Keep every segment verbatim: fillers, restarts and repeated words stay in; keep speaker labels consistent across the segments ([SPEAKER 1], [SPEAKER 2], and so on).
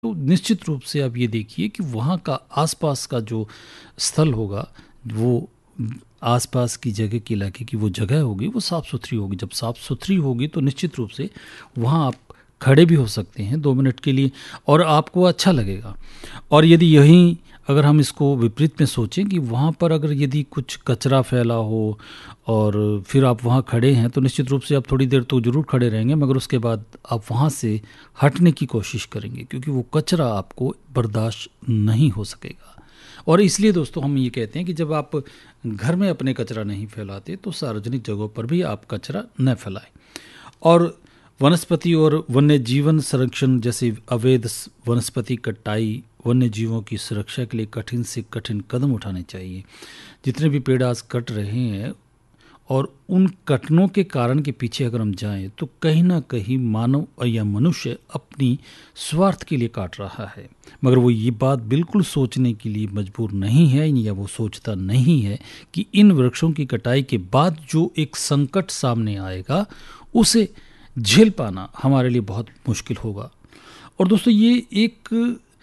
[SPEAKER 1] तो निश्चित रूप से आप ये देखिए कि वहाँ का आसपास का जो स्थल होगा, वो आसपास की जगह के इलाके की वो जगह होगी, वो साफ़ सुथरी होगी। जब साफ़ सुथरी होगी तो निश्चित रूप से वहाँ आप खड़े भी हो सकते हैं दो मिनट के लिए, और आपको अच्छा लगेगा। और यदि यहीं अगर हम इसको विपरीत में सोचें कि वहाँ पर अगर यदि कुछ कचरा फैला हो और फिर आप वहाँ खड़े हैं, तो निश्चित रूप से आप थोड़ी देर तो ज़रूर खड़े रहेंगे, मगर उसके बाद आप वहाँ से हटने की कोशिश करेंगे, क्योंकि वो कचरा आपको बर्दाश्त नहीं हो सकेगा। और इसलिए दोस्तों हम ये कहते हैं कि जब आप घर में अपने कचरा नहीं फैलाते, तो सार्वजनिक जगहों पर भी आप कचरा न फैलाएं। और वनस्पति और वन्य जीवन संरक्षण जैसे अवैध स- वनस्पति कटाई, वन्य जीवों की सुरक्षा के लिए कठिन से कठिन कदम उठाने चाहिए। जितने भी पेड़ आज कट रहे हैं, और उन कटनों के कारण के पीछे अगर हम जाएं, तो कहीं ना कहीं मानव या मनुष्य अपनी स्वार्थ के लिए काट रहा है। मगर वो ये बात बिल्कुल सोचने के लिए मजबूर नहीं है, या वो सोचता नहीं है कि इन वृक्षों की कटाई के बाद जो एक संकट सामने आएगा, उसे झेल पाना हमारे लिए बहुत मुश्किल होगा। और दोस्तों ये एक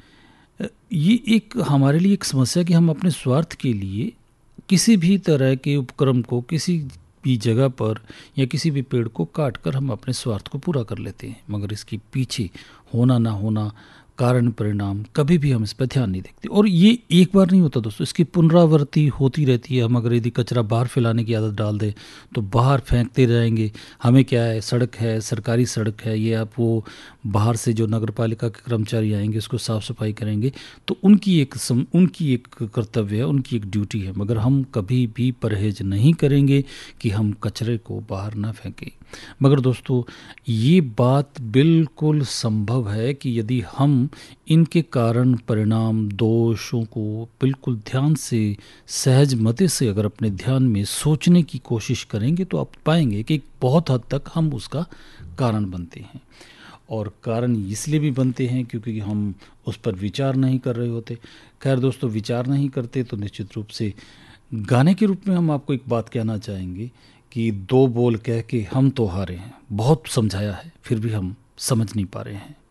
[SPEAKER 1] ये एक हमारे लिए एक समस्या कि हम अपने स्वार्थ के लिए किसी भी तरह के उपक्रम को, किसी भी जगह पर या किसी भी पेड़ को काट कर हम अपने स्वार्थ को पूरा कर लेते हैं, मगर इसके पीछे होना ना होना, कारण परिणाम, कभी भी हम इस पर ध्यान नहीं देते। और ये एक बार नहीं होता दोस्तों, इसकी पुनरावृत्ति होती रहती है। हम अगर यदि कचरा बाहर फैलाने की आदत डाल दें, तो बाहर फेंकते रहेंगे। हमें क्या है, सड़क है, सरकारी सड़क है, ये आप वो बाहर से जो नगर पालिका के कर्मचारी आएंगे उसको साफ़ सफाई करेंगे, तो उनकी एक सम, उनकी एक कर्तव्य है, उनकी एक ड्यूटी है। मगर हम कभी भी परहेज नहीं करेंगे कि हम कचरे को बाहर ना फेंकें। मगर दोस्तों ये बात बिल्कुल संभव है कि यदि हम इनके कारण परिणाम दोषों को बिल्कुल ध्यान से, सहज मते से अगर अपने ध्यान में सोचने की कोशिश करेंगे, तो आप पाएंगे कि बहुत हद तक हम उसका कारण बनते हैं। और कारण इसलिए भी बनते हैं क्योंकि हम उस पर विचार नहीं कर रहे होते। खैर दोस्तों, विचार नहीं करते तो निश्चित रूप से गाने के रूप में हम आपको एक बात कहना चाहेंगे कि दो बोल कह के हम तो हारे हैं। बहुत समझाया है, फिर भी हम समझ नहीं पा रहे हैं।